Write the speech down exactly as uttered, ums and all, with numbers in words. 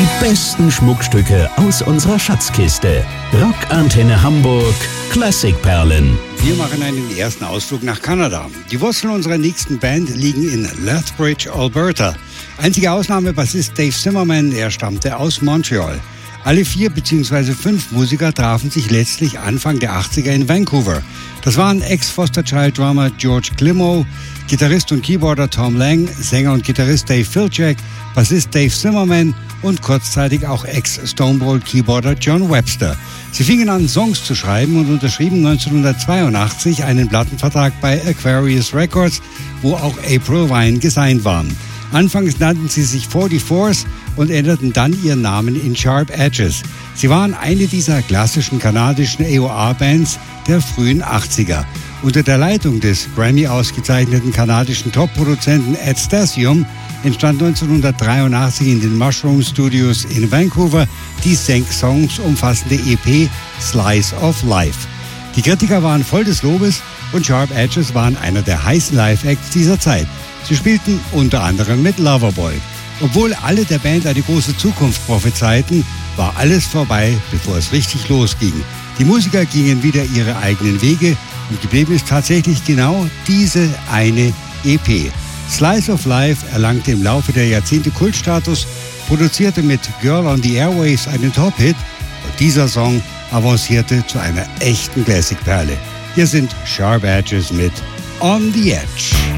Die besten Schmuckstücke aus unserer Schatzkiste. Rockantenne Hamburg Klassikperlen. Wir machen einen ersten Ausflug nach Kanada. Die Wurzeln unserer nächsten Band liegen in Lethbridge, Alberta. Einzige Ausnahme Bassist Dave Zimmerman, er stammte aus Montreal. Alle vier bzw. fünf Musiker trafen sich letztlich Anfang der achtziger in Vancouver. Das waren Ex-Foster Child-Drummer George Klimow, Gitarrist und Keyboarder Tom Lang, Sänger und Gitarrist Dave Filczak, Bassist Dave Zimmerman und kurzzeitig auch Ex-Stonebrold-Keyboarder John Webster. Sie fingen an, Songs zu schreiben und unterschrieben neunzehnhundertzweiundachtzig einen Plattenvertrag bei Aquarius Records, wo auch April Wine gesigned waren. Anfangs nannten sie sich forty-fours und änderten dann ihren Namen in Sharp Edges. Sie waren eine dieser klassischen kanadischen A O R-Bands der frühen achtziger. Unter der Leitung des Grammy-ausgezeichneten kanadischen Top-Produzenten Ed Stasium entstand neunzehnhundertdreiundachtzig in den Mushroom Studios in Vancouver die sechs Songs umfassende E P Slice of Life. Die Kritiker waren voll des Lobes und Sharp Edges waren einer der heißen Live-Acts dieser Zeit. Sie spielten unter anderem mit Loverboy. Obwohl alle der Band eine große Zukunft prophezeiten, war alles vorbei, bevor es richtig losging. Die Musiker gingen wieder ihre eigenen Wege und geblieben ist tatsächlich genau diese eine E P. Slice of Life erlangte im Laufe der Jahrzehnte Kultstatus, produzierte mit Girl on the Airwaves einen Top-Hit und dieser Song avancierte zu einer echten Classic-Perle. Hier sind Sharp Edges mit On the Edge.